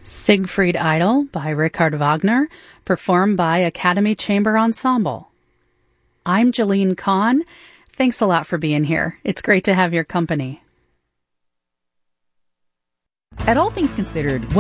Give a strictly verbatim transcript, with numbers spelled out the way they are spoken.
Siegfried Idol by Richard Wagner, performed by Academy Chamber Ensemble. I'm Jalene Kahn. Thanks a lot for being here. It's great to have your company. At All Things Considered,